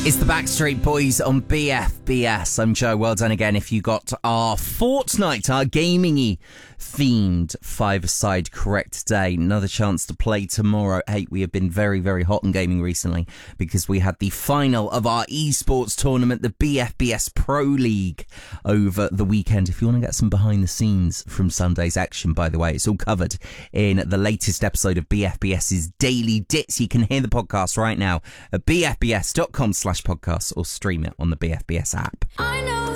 It's the Backstreet Boys on BFBS. I'm Joe. Well done again if you got our Fortnite, our gaming-y themed five-a-side correct today. Another chance to play tomorrow. Hey, we have been very, very hot on gaming recently because we had the final of our esports tournament, the BFBS Pro League, over the weekend. If you want to get some behind the scenes from Sunday's action, by the way, it's all covered in the latest episode of BFBS's Daily Dits. You can hear the podcast right now at bfbs.com/podcast or stream it on the BFBS app. I know